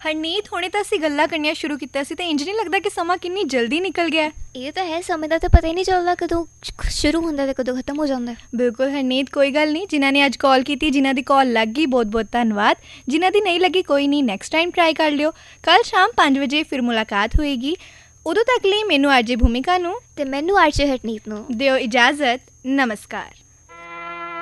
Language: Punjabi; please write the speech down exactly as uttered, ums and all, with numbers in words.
ਹਰਨੀਤ, ਹੁਣੇ ਤਾਂ ਅਸੀਂ ਗੱਲਾਂ ਕਰਨੀਆਂ ਸ਼ੁਰੂ ਕੀਤਾ ਸੀ ਤੇ ਇੰਜ ਨਹੀਂ ਲੱਗਦਾ ਕਿ ਸਮਾਂ ਕਿੰਨੀ ਜਲਦੀ ਨਿਕਲ ਗਿਆ। ਇਹ ਤਾਂ ਹੈ, ਸਮੇਂ ਦਾ ਤਾਂ ਪਤਾ ਹੀ ਨਹੀਂ ਚੱਲਦਾ ਕਦੋਂ ਸ਼ੁਰੂ ਹੁੰਦਾ ਤੇ ਕਦੋਂ ਖਤਮ ਹੋ ਜਾਂਦਾ। ਬਿਲਕੁਲ ਹਰਨੀਤ, ਕੋਈ ਗੱਲ ਨਹੀਂ। ਜਿਨ੍ਹਾਂ ਨੇ ਅੱਜ ਕਾਲ ਕੀਤੀ, ਜਿਨ੍ਹਾਂ ਦੀ ਕਾਲ ਲੱਗ ਗਈ, ਬਹੁਤ ਬਹੁਤ ਧੰਨਵਾਦ। ਜਿਨ੍ਹਾਂ ਦੀ ਨਹੀਂ ਲੱਗੀ, ਕੋਈ ਨਹੀਂ, ਨੈਕਸਟ ਟਾਈਮ ਟਰਾਈ ਕਰ ਲਿਓ। ਕੱਲ੍ਹ ਸ਼ਾਮ ਪੰਜ ਵਜੇ ਫਿਰ ਮੁਲਾਕਾਤ ਹੋਏਗੀ। ਉਦੋਂ ਤੱਕ ਲਈ ਮੈਨੂੰ ਆਰਜੇ ਭੂਮਿਕਾ ਨੂੰ ਤੇ ਮੈਨੂੰ ਆਰਜੇ ਹਰਨੀਤ ਨੂੰ ਦਿਓ ਇਜਾਜ਼ਤ। ਨਮਸਕਾਰ।